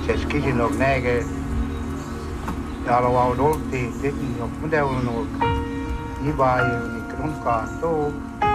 sest Kisinov näge ja lauaud olti, tehniok mudeulnulk, iba ju nik runkaan tuu.